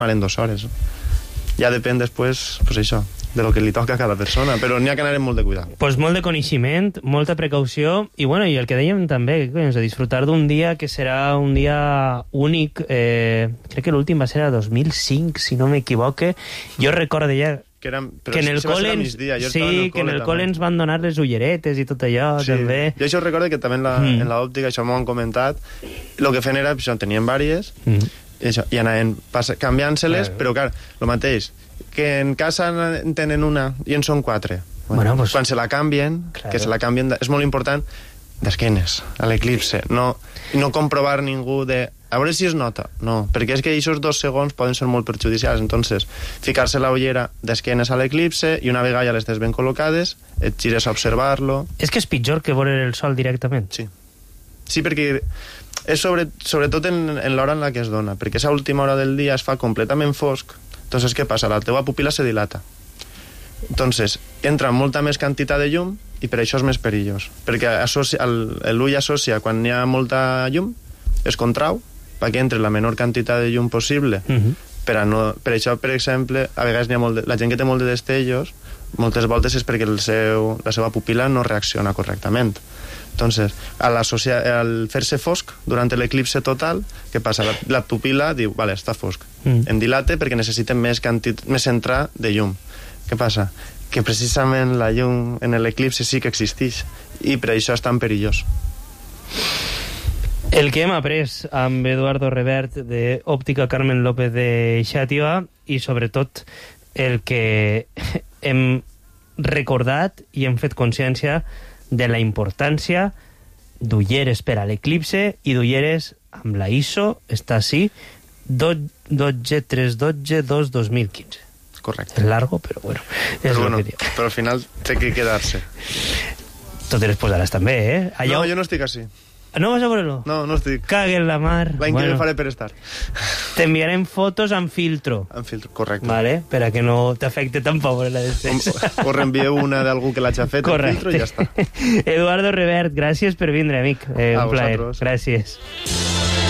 en 2 hores. Ja depèn després, pues això, de lo que li toca a cada persona, però n'hi ha que anar amb molt de cuidado. Pues molt de coneixement, molta precaució, i bueno, i el que dèiem també, de disfrutar d'un dia que serà un dia únic, crec que l'últim va ser a 2005, si no m'equivoque. Jo recordo ja que en el col·le ens van donar les ulleretes i tot allò, sí. també. Jo això recordo que també en l'òptica, això m'ho han comentat, el que feien era, això, tenien vàries, i anaven canviant-se-les, però clar, el mateix, que en casa en tenen una i en són 4. Bueno, pues, quan se la canvien, claro. Que se la canvien, és molt important d'esquenes, a l'eclipse, no comprovar ningú de a veure si es nota, no, perquè és que aquests 2 segons poden ser molt perjudicials, entonces ficar-se la ullera d'esquenes a l'eclipse i una vegada ja les tens ben col·locades et gires a observar-lo. És que és pitjor que veure el sol directament. Sí, perquè és sobretot en l'hora en la que es dona, perquè a l'última hora del dia es fa completament fosc, entonces què passa? La teva pupil·la se dilata, entonces entra molta més quantitat de llum i per això és més perillós, perquè l'ull associa quan hi ha molta llum, es contrau perquè entre la menor quantitat de llum possible. Per això, per exemple, a vegades la gent que té molt de destellos, moltes voltes és perquè la seva pupil·la no reacciona correctament. Entonces, al fer-se fosc durant l'eclipse total, què passa? La pupil·la diu, vale, està fosc. Em dilate perquè necessitem més entrada de llum. Què passa? Que precisament la llum en l'eclipse sí que existeix i per això és tan perillós. El que hem après amb Eduardo Revert de Òptica Carmen López de Xàtiva i sobretot el que hem recordat i hem fet consciència de la importància d'ulleres per a l'eclipse i d'ulleres amb la ISO, està així, 12312-2015. Correcte. És largo, però bueno, és el que diu. Però al final té que quedar-se. Tu te les posaràs també, eh? No, jo no estic així. No vas a veure-lo? No estic. Cague en la mar. L'any que me faré per estar. T'enviarem fotos amb filtro. Amb filtro, correcte. Vale? Per a que no t'afecte tampoc la despensa. O reenvieu una d'algú que l'hagi fet amb filtro i ja està. Eduardo Revert, gràcies per vindre, amic. Un plaer. Vosaltres. Gràcies.